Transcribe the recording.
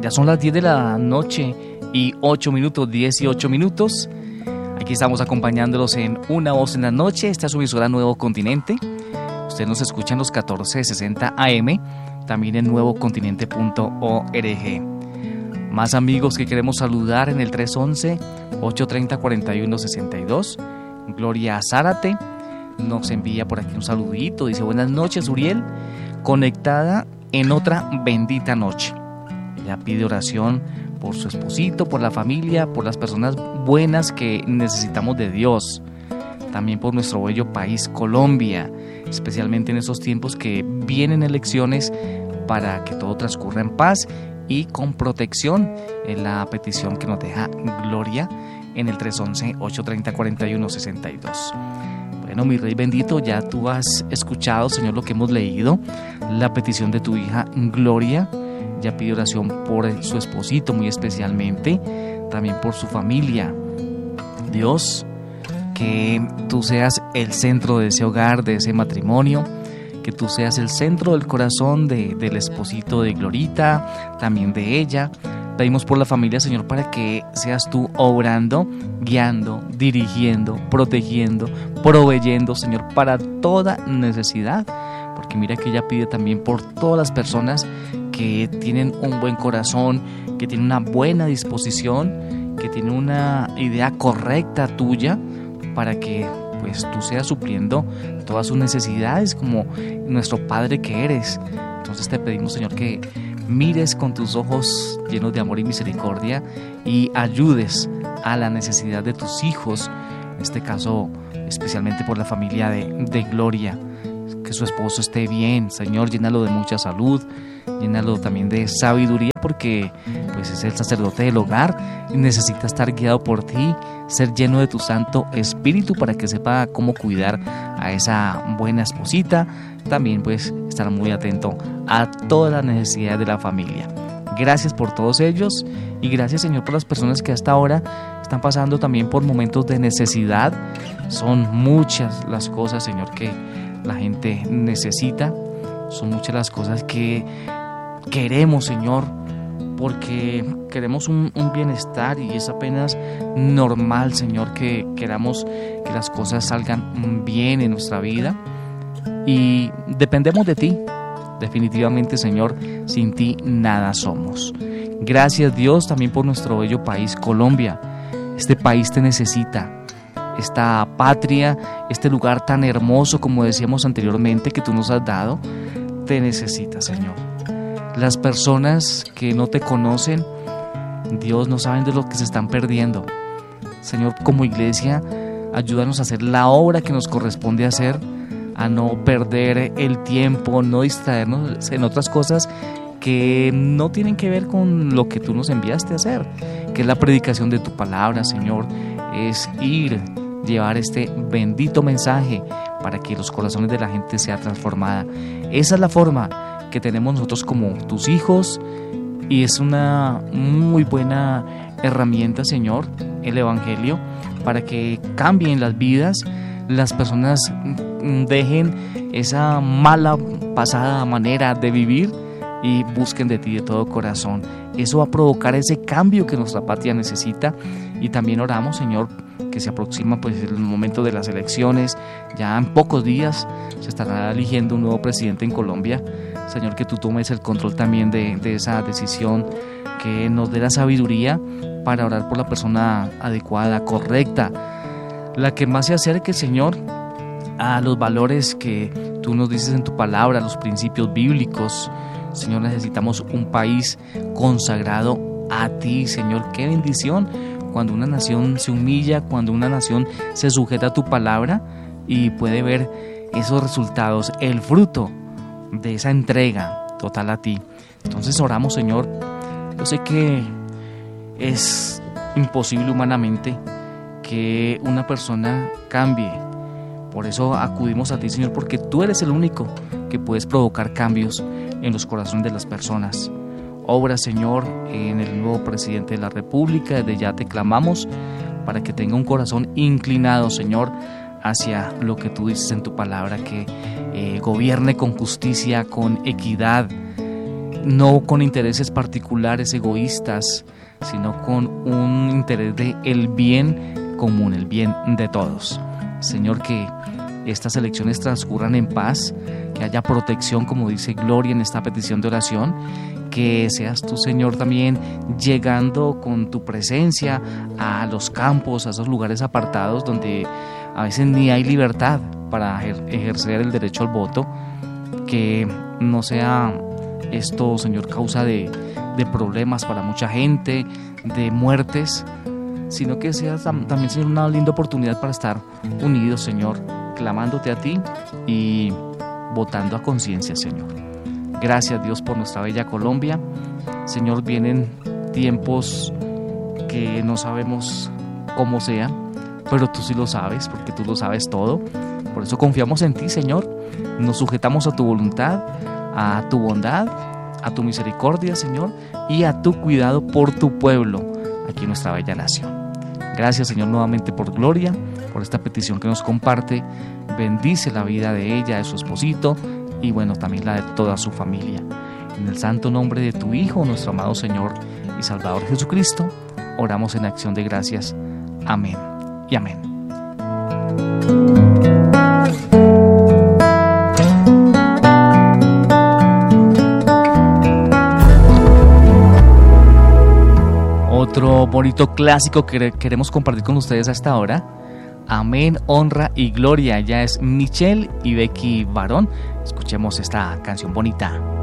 Ya son las 10 de la noche y 8 minutos, 18 minutos. Aquí estamos acompañándolos en Una Voz en la Noche. Esta es su emisora Nuevo Continente. Usted nos escucha en los 1460 AM, también en nuevocontinente.org. Más amigos que queremos saludar en el 311-830-4162. Gloria Zárate nos envía por aquí un saludito. Dice: buenas noches, Uriel, conectada en otra bendita noche. Ella pide oración por su esposito, por la familia, por las personas buenas que necesitamos de Dios. También por nuestro bello país, Colombia, especialmente en estos tiempos que vienen elecciones, para que todo transcurra en paz y con protección. En la petición que nos deja Gloria en el 311-830-4162. Bueno, mi Rey bendito, ya tú has escuchado, Señor, lo que hemos leído, la petición de tu hija Gloria. Ya pide oración por su esposito muy especialmente, también por su familia. Dios, que tú seas el centro de ese hogar, de ese matrimonio, que tú seas el centro del corazón del esposito de Glorita, también de ella. Pedimos por la familia, Señor, para que seas tú obrando, guiando, dirigiendo, protegiendo, proveyendo, Señor, para toda necesidad. Porque mira que ella pide también por todas las personas que tienen un buen corazón, que tienen una buena disposición, que tienen una idea correcta tuya, para que pues tú seas supliendo todas sus necesidades como nuestro Padre que eres. Entonces te pedimos, Señor, que mires con tus ojos llenos de amor y misericordia y ayudes a la necesidad de tus hijos, en este caso especialmente por la familia de Gloria. Que su esposo esté bien, Señor, llénalo de mucha salud, llénalo también de sabiduría, porque pues es el sacerdote del hogar y necesita estar guiado por ti, ser lleno de tu Santo Espíritu para que sepa cómo cuidar a esa buena esposita. También pues estar muy atento a todas las necesidades de la familia. Gracias por todos ellos y gracias, Señor, por las personas que hasta ahora están pasando también por momentos de necesidad. Son muchas las cosas, Señor, que la gente necesita. Son muchas las cosas que queremos, Señor, porque queremos un bienestar y es apenas normal, Señor, que queramos que las cosas salgan bien en nuestra vida y dependemos de ti. Definitivamente, Señor, sin ti nada somos. Gracias, Dios, también por nuestro bello país, Colombia. Este país te necesita. Esta patria, este lugar tan hermoso, como decíamos anteriormente, que tú nos has dado, te necesita, Señor. Las personas que no te conocen, Dios, no saben de lo que se están perdiendo. Señor, como iglesia, ayúdanos a hacer la obra que nos corresponde hacer, a no perder el tiempo, no distraernos en otras cosas que no tienen que ver con lo que tú nos enviaste a hacer, que es la predicación de tu palabra, Señor. Es ir, llevar este bendito mensaje para que los corazones de la gente sea transformada. Esa es la forma que tenemos nosotros como tus hijos y es una muy buena herramienta, Señor, el Evangelio, para que cambien las vidas, las personas dejen esa mala pasada manera de vivir y busquen de ti de todo corazón. Eso va a provocar ese cambio que nuestra patria necesita. Y también oramos, Señor, que se aproxima pues el momento de las elecciones. Ya en pocos días se estará eligiendo un nuevo presidente en Colombia. Señor, que tú tomes el control también de esa decisión, que nos dé la sabiduría para orar por la persona adecuada, correcta, la que más se acerque, Señor, a los valores que tú nos dices en tu palabra, los principios bíblicos. Señor, necesitamos un país consagrado a ti, Señor. Qué bendición cuando una nación se humilla, cuando una nación se sujeta a tu palabra y puede ver esos resultados, el fruto de esa entrega total a ti. Entonces oramos, Señor. Yo sé que es imposible humanamente que una persona cambie. Por eso acudimos a ti, Señor, porque tú eres el único que puedes provocar cambios en los corazones de las personas. Obra, Señor, en el nuevo presidente de la República. Desde ya te clamamos para que tenga un corazón inclinado, Señor, hacia lo que tú dices en tu palabra, que gobierne con justicia, con equidad, no con intereses particulares egoístas, sino con un interés de el bien común, el bien de todos. Señor, que estas elecciones transcurran en paz, que haya protección, como dice Gloria en esta petición de oración, que seas tú, Señor, también llegando con tu presencia a los campos, a esos lugares apartados donde a veces ni hay libertad para ejercer el derecho al voto, que no sea esto, Señor, causa de problemas para mucha gente, de muertes, sino que sea también, Señor, una linda oportunidad para estar unidos, Señor, clamándote a ti y votando a conciencia, Señor. Gracias, Dios, por nuestra bella Colombia. Señor, vienen tiempos que no sabemos cómo sean, pero tú sí lo sabes, porque tú lo sabes todo. Por eso confiamos en ti, Señor. Nos sujetamos a tu voluntad, a tu bondad, a tu misericordia, Señor, y a tu cuidado por tu pueblo aquí en nuestra bella nación. Gracias, Señor, nuevamente por Gloria, por esta petición que nos comparte. Bendice la vida de ella, de su esposito, y bueno, también la de toda su familia. En el santo nombre de tu Hijo, nuestro amado Señor y Salvador Jesucristo, oramos en acción de gracias. Amén y amén. Otro bonito clásico que queremos compartir con ustedes a esta hora. Amén, honra y gloria. Ya es Michelle y Becky Barón. Escuchemos esta canción bonita.